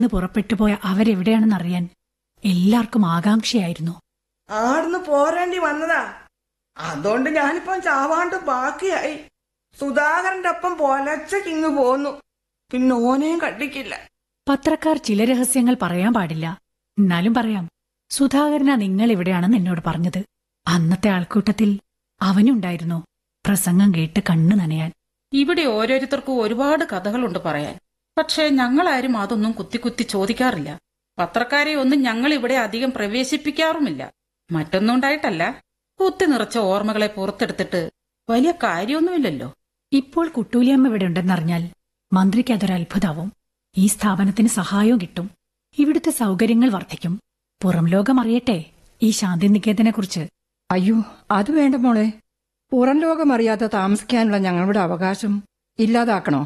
ഇന്ന് പുറപ്പെട്ടു പോയ അവരെവിടെയാണെന്നറിയാൻ എല്ലാവർക്കും ആകാംക്ഷയായിരുന്നു. ആടുന്ന് പോരേണ്ടി വന്നതാ. അതുകൊണ്ട് ഞാനിപ്പം ചാവാണ്ട് ബാക്കിയായി. സുധാകരന്റെ ഒപ്പം പൊലച്ചക്കിങ്ങ് പോന്നു. പിന്നെ ഓനെയും കണ്ടിക്കില്ല. പത്രക്കാർ ചില രഹസ്യങ്ങൾ പറയാൻ പാടില്ല. എന്നാലും പറയാം. സുധാകരനാ നിങ്ങൾ ഇവിടെയാണെന്ന് എന്നോട് പറഞ്ഞത്. അന്നത്തെ ആൾക്കൂട്ടത്തിൽ അവനുണ്ടായിരുന്നു. പ്രസംഗം കേട്ട് കണ്ണു നനയാൻ. ഇവിടെ ഓരോരുത്തർക്കും ഒരുപാട് കഥകളുണ്ട് പറയാൻ. പക്ഷേ ഞങ്ങളാരും അതൊന്നും കുത്തി ചോദിക്കാറില്ല. പത്രക്കാരെ ഒന്നും ഞങ്ങൾ ഇവിടെ അധികം പ്രവേശിപ്പിക്കാറുമില്ല. മറ്റൊന്നും ഉണ്ടായിട്ടല്ല, കുത്തി നിറച്ച ഓർമ്മകളെ പുറത്തെടുത്തിട്ട് വലിയ കാര്യമൊന്നുമില്ലല്ലോ. ഇപ്പോൾ കുട്ടൂലിയമ്മ ഇവിടെ ഉണ്ടെന്നറിഞ്ഞാൽ മന്ത്രിക്ക് അതൊരു അത്ഭുതമാവും. ഈ സ്ഥാപനത്തിന് സഹായവും കിട്ടും. ഇവിടുത്തെ സൗകര്യങ്ങൾ വർദ്ധിക്കും. പുറം ലോകം അറിയട്ടെ ഈ ശാന്തിനികേതനെക്കുറിച്ച്. അയ്യോ, അത് വേണ്ട മോളെ. പുറം ലോകം അറിയാതെ താമസിക്കാനുള്ള ഞങ്ങളുടെ അവകാശം ഇല്ലാതാക്കണോ?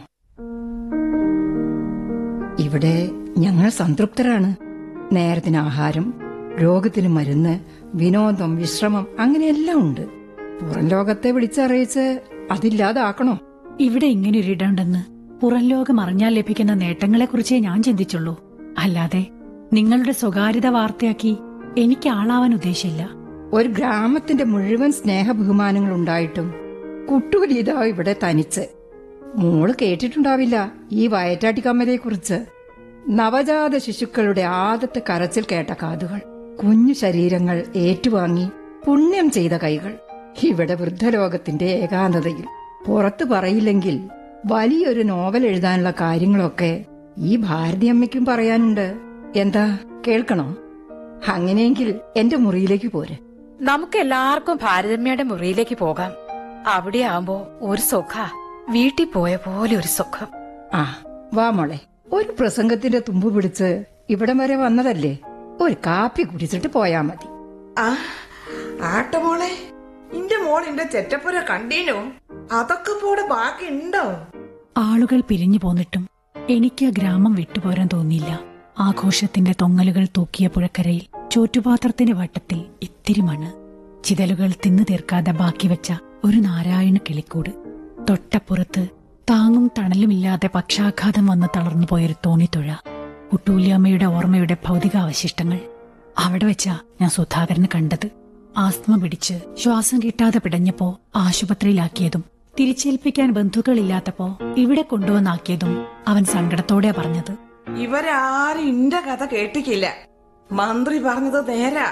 ഇവിടെ ഞങ്ങൾ സംതൃപ്തരാണ്. നേരത്തിന് ആഹാരം, രോഗത്തിന് മരുന്ന്, വിനോദം, വിശ്രമം, അങ്ങനെയെല്ലാം ഉണ്ട്. പുറം ലോകത്തെ വിളിച്ചറിയിച്ച് അതില്ലാതാക്കണോ? ഇവിടെ ഇങ്ങനൊരിടമുണ്ടെന്ന് പുറം ലോകം അറിഞ്ഞാൽ ലഭിക്കുന്ന നേട്ടങ്ങളെക്കുറിച്ചേ ഞാൻ ചിന്തിച്ചുള്ളൂ. അല്ലാതെ നിങ്ങളുടെ സ്വകാര്യത വാർത്തയാക്കി എനിക്ക് ആളാവാൻ ഉദ്ദേശമില്ല. ഒരു ഗ്രാമത്തിന്റെ മുഴുവൻ സ്നേഹബഹുമാനങ്ങൾ ഉണ്ടായിട്ടും കുട്ടൂലീത ഇവിടെ തനിച്ച്. മോള് കേട്ടിട്ടുണ്ടാവില്ല ഈ വയറ്റാട്ടിക്കമ്മലയെക്കുറിച്ച്. നവജാത ശിശുക്കളുടെ ആദ്യത്തെ കരച്ചിൽ കേട്ട കാതുകൾ, കുഞ്ഞു ശരീരങ്ങൾ ഏറ്റുവാങ്ങി പുണ്യം ചെയ്ത കൈകൾ. ഇവിടെ വൃദ്ധലോകത്തിന്റെ ഏകാന്തതയിൽ പുറത്തു പറയില്ലെങ്കിൽ വലിയൊരു നോവൽ എഴുതാനുള്ള കാര്യങ്ങളൊക്കെ ഈ ഭാരതിയമ്മയ്ക്കും പറയാനുണ്ട്. എന്താ, കേൾക്കണോ? അങ്ങനെയെങ്കിൽ എന്റെ മുറിയിലേക്ക് പോര്. നമുക്ക് എല്ലാവർക്കും ഭാരതമ്മയുടെ മുറിയിലേക്ക് പോകാം. അവിടെ ആവുമ്പോ ഒരു സുഖ, വീട്ടിൽ പോയ പോലെ ഒരു സുഖം. ആ, വാ മോളെ. ഒരു പ്രസംഗത്തിന്റെ തുമ്പ് പിടിച്ച് ഇവിടം വരെ വന്നതല്ലേ, ഒരു കാപ്പി കുടിച്ചിട്ട് പോയാ മതി. ആ ആട്ടമോളെ, ഇന്റെ മോളിന്റെ ചെറ്റപ്പുര കണ്ടീനോ? അതൊക്കെ പോടെ ബാക്കി ഉണ്ടോ? ആളുകൾ പിരിഞ്ഞു പോന്നിട്ടും എനിക്ക് ഗ്രാമം വിട്ടുപോരാൻ തോന്നിയില്ല. ആഘോഷത്തിന്റെ തൊങ്ങലുകൾ തൂക്കിയ പുഴക്കരയിൽ ചോറ്റുപാത്രത്തിന്റെ വട്ടത്തിൽ ഇത്തിരി മണ്ണ്, ചിതലുകൾ തിന്നു തീർക്കാതെ ബാക്കി വെച്ച ഒരു നാരായണ കിളിക്കൂട്, തൊട്ടപ്പുറത്ത് താങ്ങും തണലുമില്ലാതെ പക്ഷാഘാതം വന്ന് തളർന്നു പോയൊരു തോണിത്തുഴ, കുട്ടൂലിയമ്മയുടെ ഓർമ്മയുടെ ഭൗതികാവശിഷ്ടങ്ങൾ. അവിടെ വെച്ചാ ഞാൻ സുധാകരനെ കണ്ടത്. ആസ്മ പിടിച്ച് ശ്വാസം കിട്ടാതെ പിടഞ്ഞപ്പോ ആശുപത്രിയിലാക്കിയതും തിരിച്ചേൽപ്പിക്കാൻ ബന്ധുക്കളില്ലാത്തപ്പോ ഇവിടെ കൊണ്ടുവന്നാക്കിയതും അവൻ സങ്കടത്തോടെ പറഞ്ഞത്. ഇവരാരും ഇന്റെ കഥ കേട്ടിക്കില്ല. മന്ത്രി പറഞ്ഞത് നേരാ.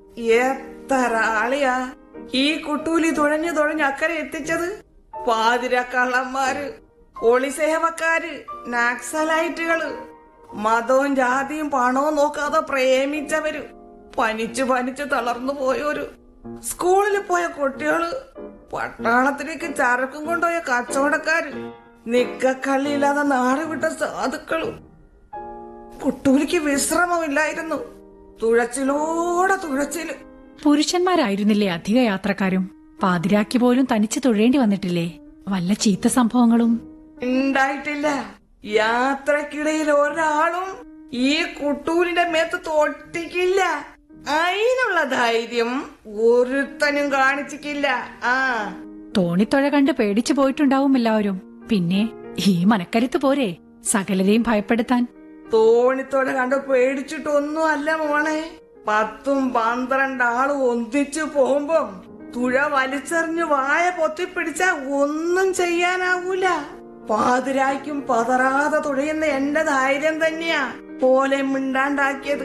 എത്ര ആളിയാ ഈ കുട്ടൂലി തുഴഞ്ഞു അക്കരെ എത്തിച്ചത്. പാതിരക്കള്ളന്മാര്, ഒളിസേവക്കാര്, നക്സലൈറ്റുകള്, മതവും ജാതിയും പണവും നോക്കാതെ പ്രേമിച്ചവര്, പനിച്ചു തളർന്നു പോയോര്, സ്കൂളിൽ പോയ കുട്ടികള്, പട്ടാളത്തിലേക്ക് ചരക്കും കൊണ്ടുപോയ കച്ചവടക്കാര്, നിക്കക്കള്ളിയില്ലാതെ നാട് വിട്ട സാധുക്കളും. കുട്ടൂലിക്ക് വിശ്രമമില്ലായിരുന്നു. തുഴച്ചിലോടെ തുഴച്ചില്. പുരുഷന്മാരായിരുന്നില്ലേ അധിക യാത്രക്കാരും? പാതിരാക്കി പോലും തനിച്ച് തുഴയേണ്ടി വന്നിട്ടില്ലേ? വല്ല ചീത്ത സംഭവങ്ങളും ഉണ്ടായിട്ടില്ല. യാത്രക്കിടയിൽ ഒരാളും ഈ കുട്ടൂലിന്റെ മേത്ത് തൊട്ടിക്കില്ല. അതിനുള്ള ധൈര്യം ഒരുത്തനും കാണിച്ചിട്ടില്ല. ആ തോണിത്തുഴ കണ്ട് പേടിച്ചു പോയിട്ടുണ്ടാവും എല്ലാവരും. പിന്നെ ഈ മനക്കരുത്ത് പോരെ സകലരെയും ഭയപ്പെടുത്താൻ? തോണിത്തുഴ കണ്ട് പേടിച്ചിട്ടൊന്നും അല്ല മോളെ. 10-12 ആള് ഒന്നിച്ചു പോകുമ്പം തുഴ വലിച്ചെറിഞ്ഞു വായ പൊത്തിപ്പിടിച്ച ഒന്നും ചെയ്യാനാവൂല. പാതിരായ്ക്കും പതറാതെ തുഴയുന്ന എന്റെ ധൈര്യം തന്നെയാ പോലെ മിണ്ടാണ്ടാക്കിയത്.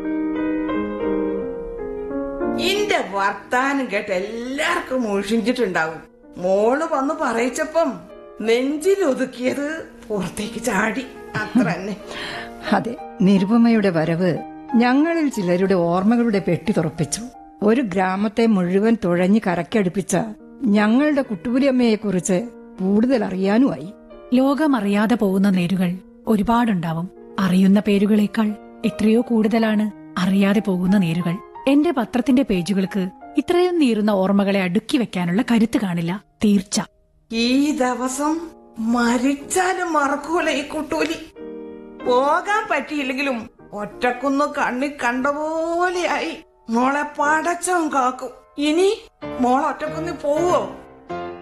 ഇന്റെ വർത്താനം കേട്ട് എല്ലാവർക്കും മുഷിഞ്ഞിട്ടുണ്ടാവും. മോള് വന്ന് പറയിച്ചപ്പം നെഞ്ചിലൊതുക്കിയത് പുറത്തേക്ക് ചാടി, അത്ര തന്നെ. അതെ, നിരുപമയുടെ വരവ് ഞങ്ങളിൽ ചിലരുടെ ഓർമ്മകളുടെ പെട്ടി തുറപ്പിച്ചു. ഒരു ഗ്രാമത്തെ മുഴുവൻ തുഴഞ്ഞ് കരക്കടുപ്പിച്ച ഞങ്ങളുടെ കുട്ടൂലിയമ്മയെക്കുറിച്ച് കൂടുതൽ അറിയാനുമായി. ലോകമറിയാതെ പോകുന്ന നേരുകൾ ഒരുപാടുണ്ടാവും. അറിയുന്ന പേരുകളേക്കാൾ എത്രയോ കൂടുതലാണ് അറിയാതെ പോകുന്ന നേരുകൾ. എന്റെ പത്രത്തിന്റെ പേജുകൾക്ക് ഇത്രയും നീറുന്ന ഓർമ്മകളെ അടുക്കി വെക്കാനുള്ള കരുത്ത് കാണില്ല, തീർച്ച. ഈ ദിവസം മരിച്ചാലും മറക്കൂല ഈ കുട്ടൂലി. പോകാൻ പറ്റിയില്ലെങ്കിലും ഒറ്റക്കൊന്നു കണ്ണി കണ്ട പോലെയായി. മോളെ പടച്ചവും കാക്കും. ഇനി മോളെ ഒറ്റക്കൊന്ന് പോവോ?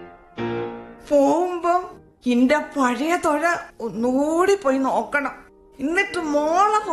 പോവുമ്പം ഇന്റെ പഴയ തുഴ ഒന്നുകൂടി പോയി നോക്കണം. എന്നിട്ട് മോളെ